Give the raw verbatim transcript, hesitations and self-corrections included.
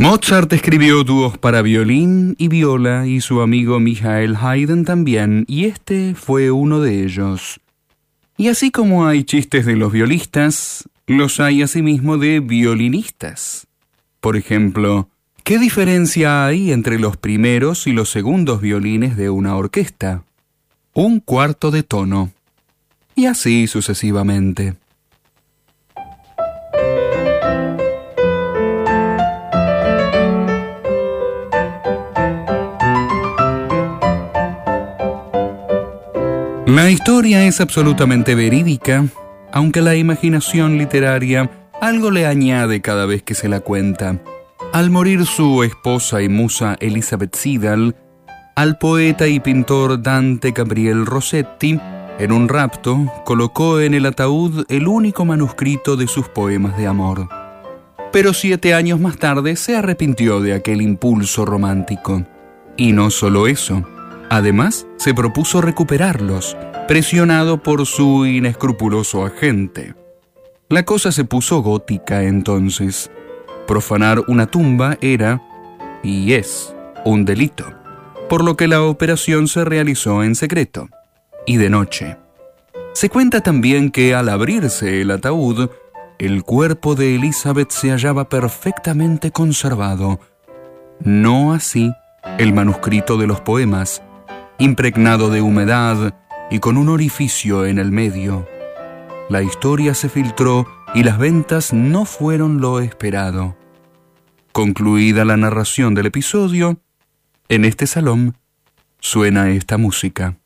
Mozart escribió dúos para violín y viola y su amigo Michael Haydn también, y este fue uno de ellos. Y así como hay chistes de los violistas, los hay asimismo de violinistas. Por ejemplo, ¿qué diferencia hay entre los primeros y los segundos violines de una orquesta? Un cuarto de tono. Y así sucesivamente. La historia es absolutamente verídica, aunque la imaginación literaria algo le añade cada vez que se la cuenta. Al morir su esposa y musa Elisabeth Siddal, al poeta y pintor Dante Gabriel Rossetti, en un rapto, colocó en el ataúd el único manuscrito de sus poemas de amor. Pero siete años más tarde se arrepintió de aquel impulso romántico. Y no solo eso. Además, se propuso recuperarlos, presionado por su inescrupuloso agente. La cosa se puso gótica entonces. Profanar una tumba era, y es, un delito, por lo que la operación se realizó en secreto, y de noche. Se cuenta también que al abrirse el ataúd, el cuerpo de Elizabeth se hallaba perfectamente conservado. No así el manuscrito de los poemas, impregnado de humedad y con un orificio en el medio. La historia se filtró y las ventas no fueron lo esperado. Concluida la narración del episodio, en este salón suena esta música.